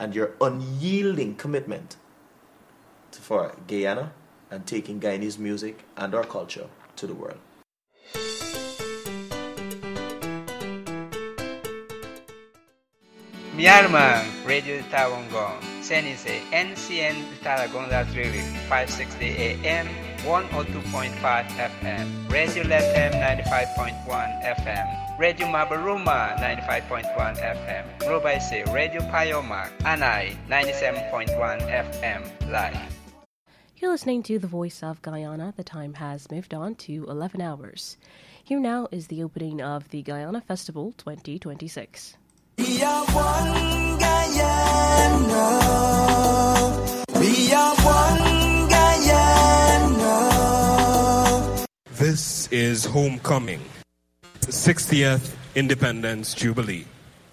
and your unyielding commitment for Guyana and taking Guyanese music and our culture to the world. Myanmar Radio Tawangong, Senise NCN Talagonda Trili, 560 AM, 102.5 FM, Radio FM 95.1 FM, Radio Mabaruma 95.1 FM, Robaise Radio Payoma, Anai 97.1 FM, live. You're listening to The Voice of Guyana. The time has moved on to 11 hours. Here now is the opening of the Guyana Festival 2026. We are one Guyana. We are one Guyana. This is Homecoming, the 60th Independence Jubilee.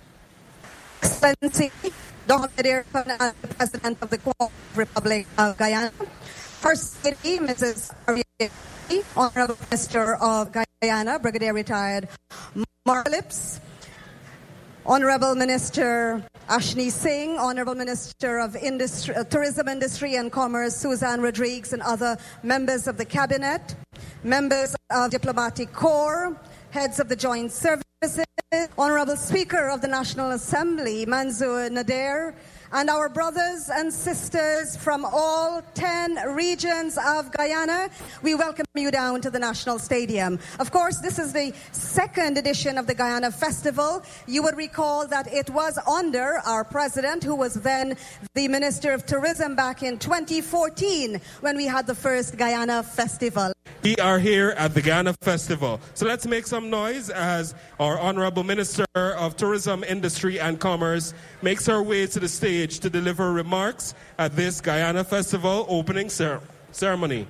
Excellency, Dr. President of the Republic of Guyana, First Lady, Mrs. Honorable Minister of Guyana, Brigadier Retired Mark Phillips, Honorable Minister Ashni Singh, Honorable Minister of Tourism Industry and Commerce Suzanne Rodriguez, and other members of the Cabinet, members of Diplomatic Corps, heads of the Joint Services, Honorable Speaker of the National Assembly Manzoor Nadir, and our brothers and sisters from all 10 regions of Guyana, we welcome you down to the National Stadium. Of course, this is the second edition of the Guyana Festival. You would recall that it was under our president, who was then the Minister of Tourism, back in 2014 when we had the first Guyana Festival. We are here at the Guyana Festival. So let's make some noise as our Honorable Minister of Tourism, Industry and Commerce makes her way to the stage to deliver remarks at this Guyana Festival opening ceremony.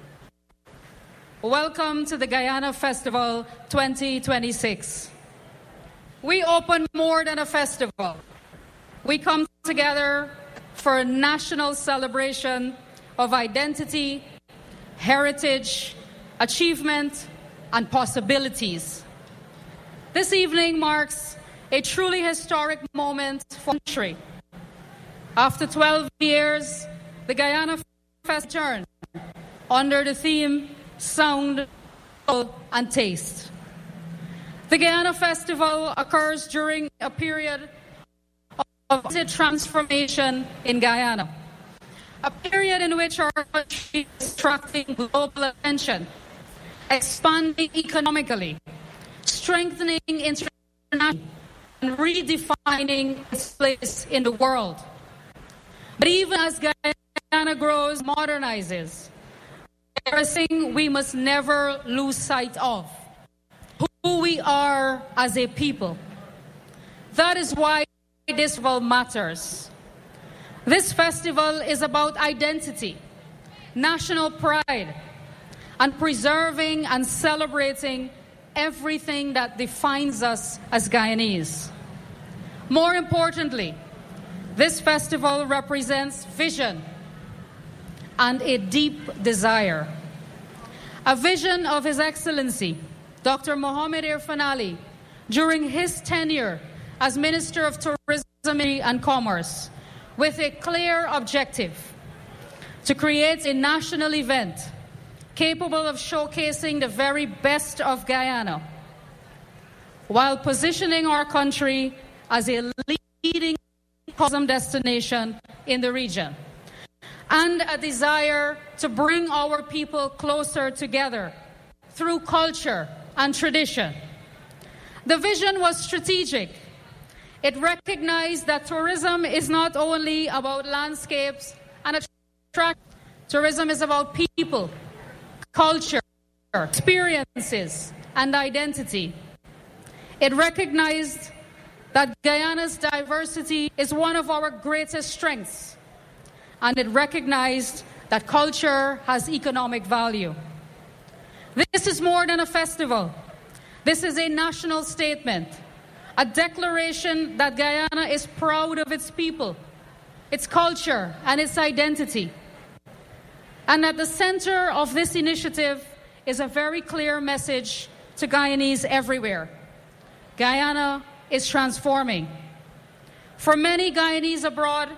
Welcome to the Guyana Festival 2026. We open more than a festival. We come together for a national celebration of identity, heritage, achievement, and possibilities. This evening marks a truly historic moment for the country. After 12 years, the Guyana Festival returned under the theme Sound and Taste. The Guyana Festival occurs during a period of transformation in Guyana, a period in which our country is attracting global attention, expanding economically, strengthening internationally, and redefining its place in the world. But even as Guyana grows, modernizes, there is something we must never lose sight of: who we are as a people. That is why this festival matters. This festival is about identity, national pride, and preserving and celebrating everything that defines us as Guyanese. More importantly, this festival represents vision and a deep desire. A vision of His Excellency, Dr. Mohamed Irfaan Ali, during his tenure as Minister of Tourism and Commerce, with a clear objective: to create a national event capable of showcasing the very best of Guyana, while positioning our country as a leading tourism destination in the region, and a desire to bring our people closer together through culture and tradition. The vision was strategic. It recognized that tourism is not only about landscapes and attractions. Tourism is about people, culture, experiences, and identity. It recognized that Guyana's diversity is one of our greatest strengths, and it recognized that culture has economic value. This is more than a festival. This is a national statement, a declaration that Guyana is proud of its people, its culture, and its identity. And at the center of this initiative is a very clear message to Guyanese everywhere: Guyana is transforming. For many Guyanese abroad,